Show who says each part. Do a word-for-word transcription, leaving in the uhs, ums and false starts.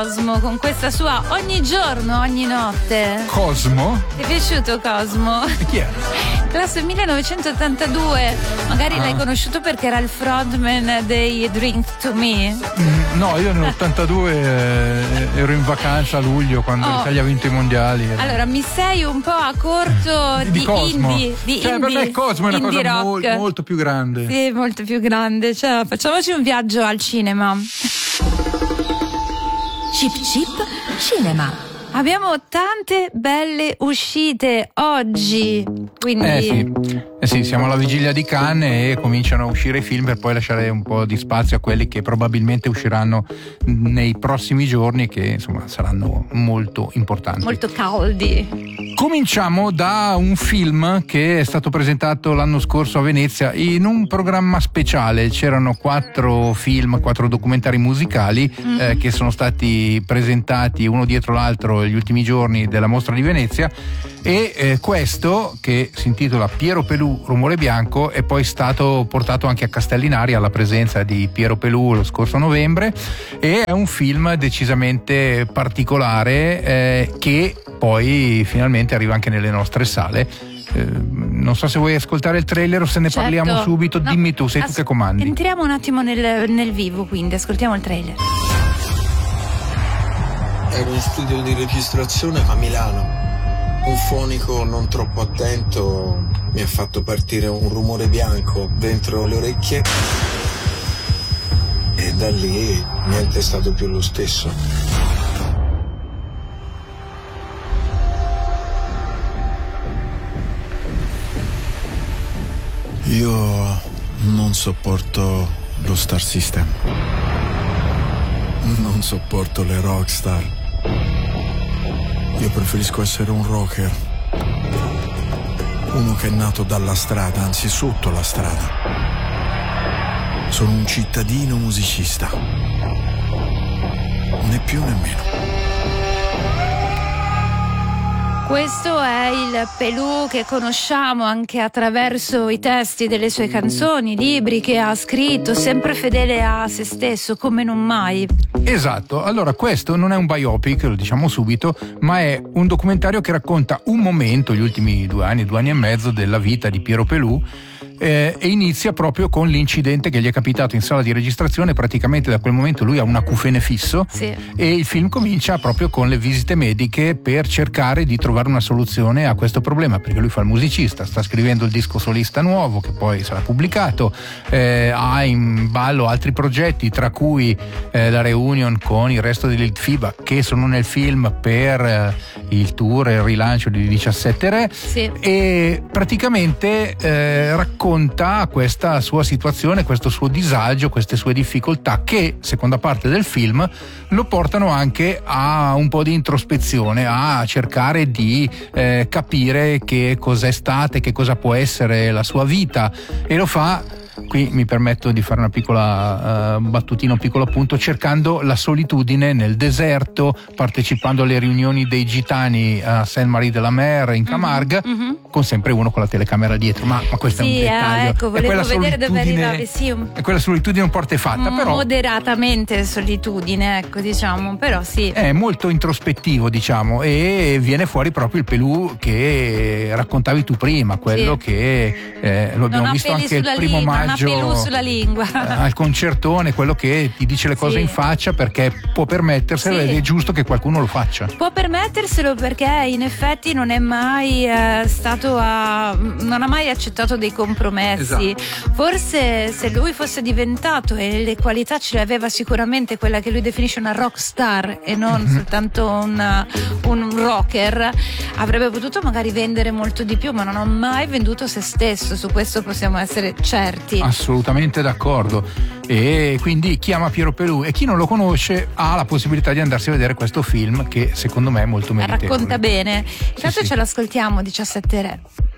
Speaker 1: Cosmo con questa sua Ogni giorno, ogni notte.
Speaker 2: Cosmo?
Speaker 1: Ti è piaciuto Cosmo?
Speaker 2: E chi è?
Speaker 1: Classe millenovecentottantadue. Magari
Speaker 2: ah.
Speaker 1: l'hai conosciuto perché era il frontman dei Drink to Me.
Speaker 2: Mm, no, io nell'ottantadue eh, ero in vacanza a luglio quando
Speaker 1: oh.
Speaker 2: l'Italia ha vinto i mondiali.
Speaker 1: Allora mi sei un po' a corto di,
Speaker 2: di,
Speaker 1: di
Speaker 2: Cosmo.
Speaker 1: indie, di
Speaker 2: cioè,
Speaker 1: indie,
Speaker 2: per me Cosmo è una cosa mol, molto più grande.
Speaker 1: Sì, molto più grande. Cioè, facciamoci un viaggio al cinema.
Speaker 3: Chip Chip Cinema.
Speaker 1: Abbiamo tante belle uscite oggi, quindi...
Speaker 2: Eh sì. eh sì, siamo alla vigilia di Cannes e cominciano a uscire i film per poi lasciare un po' di spazio a quelli che probabilmente usciranno nei prossimi giorni, che insomma saranno molto importanti.
Speaker 1: Molto caldi.
Speaker 2: Cominciamo da un film che è stato presentato l'anno scorso a Venezia in un programma speciale. C'erano quattro film, quattro documentari musicali mm. eh, che sono stati presentati uno dietro l'altro gli ultimi giorni della mostra di Venezia, e eh, questo, che si intitola Piero Pelù Rumore Bianco, è poi stato portato anche a Castellinaria alla presenza di Piero Pelù lo scorso novembre, e è un film decisamente particolare eh, che poi finalmente arriva anche nelle nostre sale. Eh, non so se vuoi ascoltare il trailer o se ne
Speaker 1: certo.
Speaker 2: parliamo subito.
Speaker 1: No,
Speaker 2: dimmi tu, sei as- tu che comandi.
Speaker 1: Entriamo un attimo nel, nel vivo, quindi ascoltiamo il trailer.
Speaker 4: Ero in studio di registrazione a Milano. Un fonico non troppo attento mi ha fatto partire un rumore bianco dentro le orecchie e da lì niente è stato più lo stesso. Io non sopporto lo Star System. Non sopporto le rockstar. Io preferisco essere un rocker, uno che è nato dalla strada, anzi sotto la strada. Sono un cittadino musicista, né più né meno.
Speaker 1: Questo è il Pelù che conosciamo anche attraverso i testi delle sue canzoni, libri che ha scritto, sempre fedele a se stesso, come non mai.
Speaker 2: Esatto, allora questo non è un biopic, lo diciamo subito, ma è un documentario che racconta un momento, gli ultimi due anni, due anni e mezzo della vita di Piero Pelù, eh, e inizia proprio con l'incidente che gli è capitato in sala di registrazione. Praticamente da quel momento lui ha un acufene fisso,
Speaker 1: sì.
Speaker 2: E il film comincia proprio con le visite mediche per cercare di trovare una soluzione a questo problema, perché lui fa il musicista, sta scrivendo il disco solista nuovo che poi sarà pubblicato, eh, ha in ballo altri progetti, tra cui eh, la reunion con il resto dell'Iltfiba, che sono nel film per eh, il tour e il rilancio di diciassette Re,
Speaker 1: sì.
Speaker 2: E praticamente eh, racconta questa sua situazione, questo suo disagio, queste sue difficoltà, che seconda parte del film lo portano anche a un po' di introspezione, a cercare di eh, capire che cos'è stata e che cosa può essere la sua vita, e lo fa. Qui mi permetto di fare una piccola uh, battutina, un piccolo appunto, cercando la solitudine nel deserto, partecipando alle riunioni dei gitani a Saint-Marie-de-la-Mer in Camargue, mm-hmm. con sempre uno con la telecamera dietro, ma, ma questo
Speaker 1: sì,
Speaker 2: è un dettaglio.
Speaker 1: Ah, ecco, volevo vedere dove arrivavi, sì.
Speaker 2: È quella solitudine un po' artefatta,
Speaker 1: M-
Speaker 2: però
Speaker 1: moderatamente solitudine, ecco, diciamo, però sì.
Speaker 2: È molto introspettivo, diciamo, e viene fuori proprio il Pelù che raccontavi tu prima, quello sì. che eh, lo abbiamo visto anche il primo
Speaker 1: lingua,
Speaker 2: maggio
Speaker 1: Pelù sulla lingua.
Speaker 2: al concertone, quello che ti dice le cose
Speaker 1: sì.
Speaker 2: in faccia perché può permetterselo, sì. ed è giusto che qualcuno lo faccia.
Speaker 1: Può permetterselo perché in effetti non è mai eh, stato a, non ha mai accettato dei compromessi.
Speaker 2: Esatto.
Speaker 1: Forse se lui fosse diventato, e le qualità ce le aveva sicuramente, quella che lui definisce una rock star e non mm-hmm. soltanto una, un rocker, avrebbe potuto magari vendere molto di più, ma non ha mai venduto se stesso, su questo possiamo essere certi.
Speaker 2: Assolutamente d'accordo, e quindi chi ama Piero Pelù e chi non lo conosce ha la possibilità di andarsi a vedere questo film che secondo me è molto meritevole.
Speaker 1: Racconta bene. Intanto
Speaker 2: sì, sì.
Speaker 1: ce l'ascoltiamo, diciassette Re.